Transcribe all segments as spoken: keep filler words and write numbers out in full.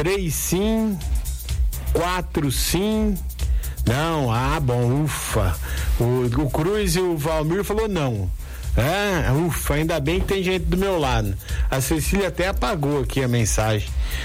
três sim, quatro sim. Não, ah, bom, ufa. O, o Cruz e o Valmir falou não. Ah, ufa, ainda bem que tem gente do meu lado. A Cecília até apagou aqui a mensagem.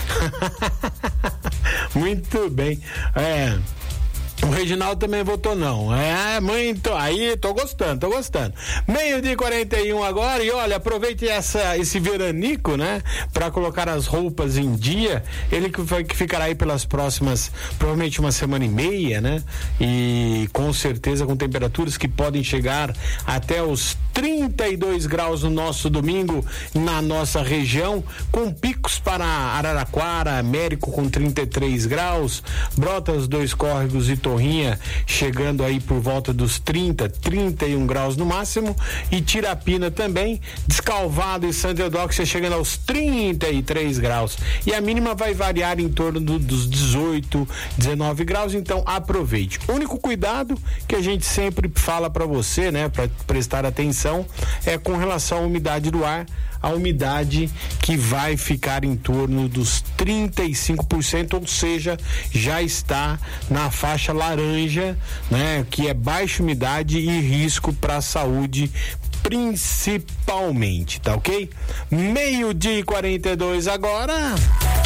Muito bem. É. O Reginaldo também votou não. É, muito. Aí, tô gostando, tô gostando. Meio-dia e quarenta e um agora. E olha, aproveite essa, esse veranico, né? Pra colocar as roupas em dia. Ele que, vai, que ficará aí pelas próximas, provavelmente uma semana e meia, né? E com certeza com temperaturas que podem chegar até os trinta e dois graus no nosso domingo, na nossa região, com picos para Araraquara, Américo com trinta e três graus, Brotas, Dois Córregos e Torrinha chegando aí por volta dos trinta, trinta e um graus no máximo, e Tirapina também, Descalvado e Santa Eudóxia chegando aos trinta e três graus, e a mínima vai variar em torno do, dos dezoito, dezenove graus, então aproveite. O único cuidado que a gente sempre fala para você, né, para prestar atenção, é com relação à umidade do ar, a umidade que vai ficar em torno dos trinta e cinco por cento, ou seja, já está na faixa laranja, né, que é baixa umidade e risco para a saúde principalmente, tá ok? Meio-dia e quarenta e dois agora.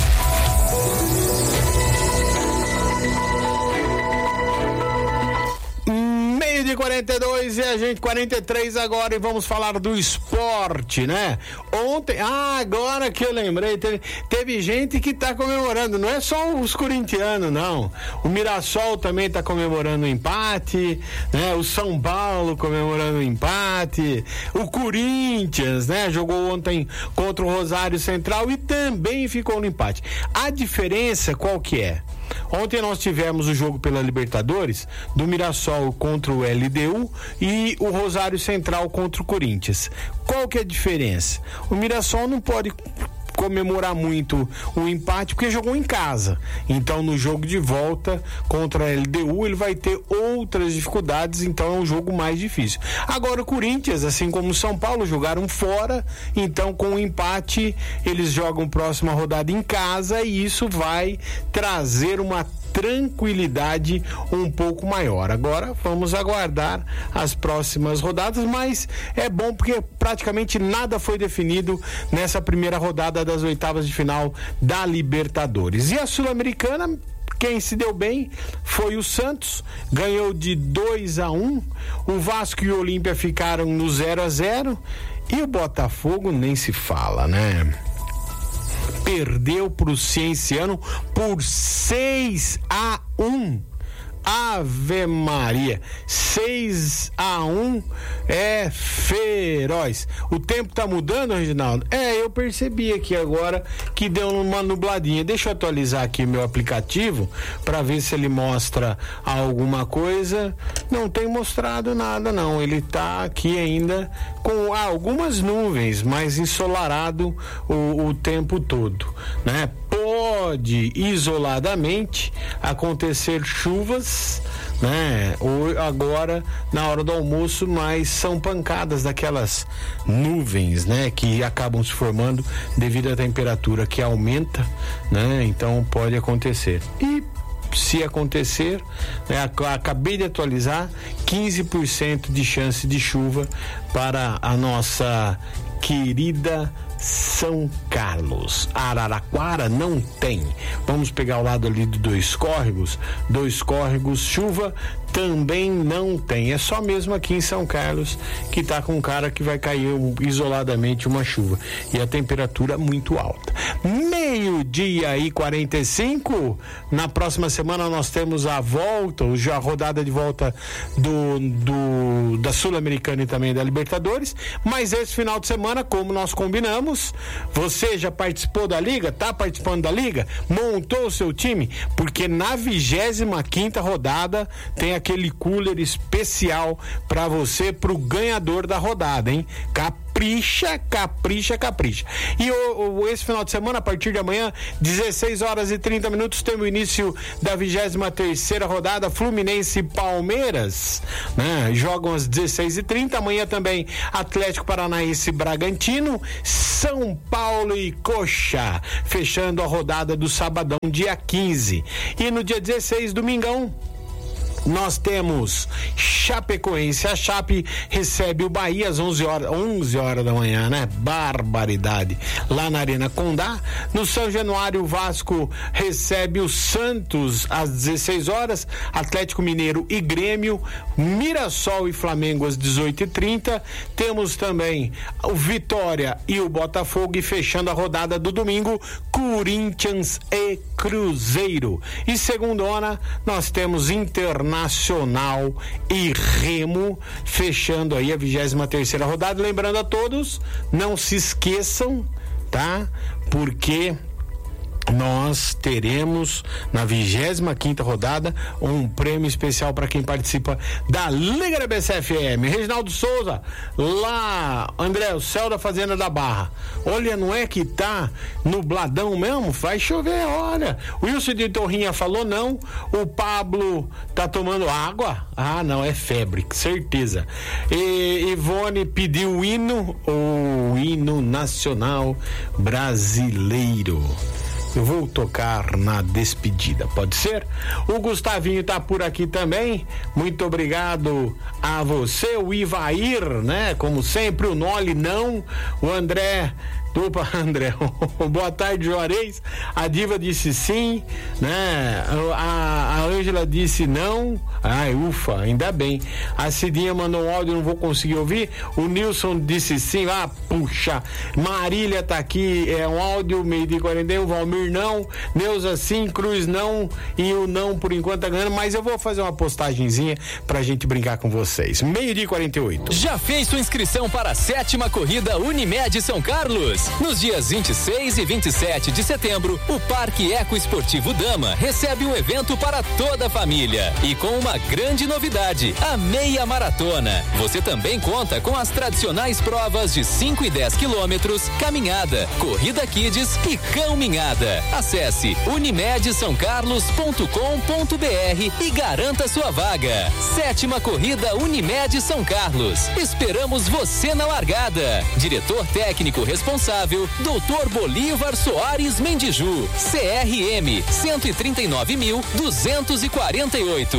De quarenta e dois e a gente quarenta e três agora, e vamos falar do esporte, né? Ontem, ah, agora que eu lembrei, teve, teve gente que tá comemorando, não é só os corintianos, não. O Mirassol também tá comemorando o empate, né? O São Paulo comemorando o empate, o Corinthians, né? Jogou ontem contra o Rosário Central e também ficou no empate. A diferença qual que é? Ontem nós tivemos o jogo pela Libertadores do Mirassol contra o L D U e o Rosário Central contra o Corinthians. Qual que é a diferença? O Mirassol não pode comemorar muito o empate porque jogou em casa, então no jogo de volta contra a L D U ele vai ter outras dificuldades, então é um jogo mais difícil. Agora o Corinthians, assim como o São Paulo, jogaram fora, então com o empate eles jogam próxima rodada em casa e isso vai trazer uma tranquilidade um pouco maior. Agora vamos aguardar as próximas rodadas, mas é bom porque praticamente nada foi definido nessa primeira rodada das oitavas de final da Libertadores. E a Sul-Americana, quem se deu bem foi o Santos, ganhou de dois a um, o Vasco e o Olímpia ficaram no zero a zero e o Botafogo nem se fala, né? Perdeu para o Cienciano por seis a um. Ave Maria, seis a um é feroz. O tempo tá mudando, Reginaldo? É, eu percebi aqui agora que deu uma nubladinha. Deixa eu atualizar aqui meu aplicativo para ver se ele mostra alguma coisa. Não tem mostrado nada não, ele tá aqui ainda com ah, algumas nuvens, mas ensolarado o, o tempo todo, né? Pode isoladamente acontecer chuvas, né? Ou agora na hora do almoço, mas são pancadas daquelas nuvens, né? Que acabam se formando devido à temperatura que aumenta, né? Então pode acontecer. E se acontecer, né, acabei de atualizar, quinze por cento de chance de chuva para a nossa querida São Carlos. Araraquara não tem. Vamos pegar o lado ali de Dois Córregos. Dois Córregos, chuva também não tem. É só mesmo aqui em São Carlos que tá com um cara que vai cair isoladamente uma chuva. E a temperatura muito alta. Meio-dia e quarenta e cinco. Na próxima semana nós temos a volta, a rodada de volta do, do da Sul-Americana e também da Libertadores. Mas esse final de semana, como nós combinamos, você já participou da Liga? Tá participando da Liga? Montou o seu time? Porque na vigésima quinta rodada tem aquele cooler especial para você, pro ganhador da rodada, hein? Cap capricha, capricha, capricha. E o, o, esse final de semana, a partir de amanhã, dezesseis horas e trinta minutos, tem o início da vigésima terceira rodada, Fluminense e Palmeiras, né? Jogam às dezesseis e trinta, amanhã também Atlético Paranaense e Bragantino, São Paulo e Coxa, fechando a rodada do sabadão, dia quinze. E no dia dezesseis, domingão, nós temos Chapecoense. A Chape recebe o Bahia às onze horas, onze horas da manhã, né? Barbaridade. Lá na Arena Condá. No São Januário, o Vasco recebe o Santos às dezesseis horas. Atlético Mineiro e Grêmio. Mirassol e Flamengo às dezoito e trinta. Temos também o Vitória e o Botafogo. E fechando a rodada do domingo, Corinthians e Cruzeiro. E segundona, nós temos Internacional Nacional e Remo, fechando aí a vigésima terceira rodada. Lembrando a todos, não se esqueçam, tá? Porque nós teremos na vigésima quinta rodada um prêmio especial para quem participa da Liga da B C F M. Reginaldo Souza, lá, André, o céu da Fazenda da Barra. Olha, não é que tá nubladão mesmo? Vai chover, olha. O Wilson de Torrinha falou não. O Pablo tá tomando água? Ah, não, é febre, certeza. E Ivone pediu o hino, o hino nacional brasileiro. Eu vou tocar na despedida, pode ser? O Gustavinho tá por aqui também. Muito obrigado a você, o Ivair, né? Como sempre, o Noli não, o André. Opa, André, boa tarde, Juarez. A Diva disse sim, né? A Ângela disse não. Ai, ufa, ainda bem. A Cidinha mandou um áudio, não vou conseguir ouvir. O Nilson disse sim. Ah, puxa. Marília tá aqui, é um áudio, meio-dia e quarenta e um. Valmir não. Neuza sim, Cruz não. E o não, por enquanto, tá ganhando. Mas eu vou fazer uma postagenzinha pra gente brincar com vocês. Meio-dia e quarenta e oito. Já fez sua inscrição para a sétima corrida Unimed São Carlos? Nos dias vinte e seis e vinte e sete de setembro, o Parque Eco Esportivo Dama recebe um evento para toda a família e com uma grande novidade, a meia maratona. Você também conta com as tradicionais provas de cinco e dez quilômetros, caminhada, corrida kids e caminhada. Acesse unimed são carlos ponto com ponto br e garanta sua vaga. Sétima corrida Unimed São Carlos. Esperamos você na largada. Diretor técnico responsável, doutor Bolívar Soares Mendiju, C R M cento e trinta e nove mil duzentos e quarenta e oito.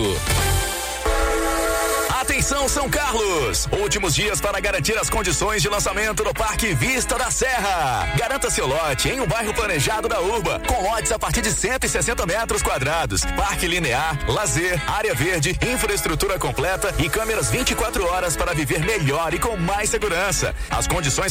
Atenção, São Carlos! Últimos dias para garantir as condições de lançamento do Parque Vista da Serra. Garanta seu lote em um bairro planejado da Urba, com lotes a partir de cento e sessenta metros quadrados. Parque linear, lazer, área verde, infraestrutura completa e câmeras vinte e quatro horas para viver melhor e com mais segurança. As condições